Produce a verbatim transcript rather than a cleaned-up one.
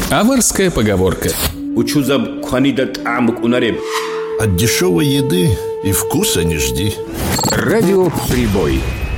Аварская поговорка. От дешевой еды и вкуса не жди. Радио Прибой.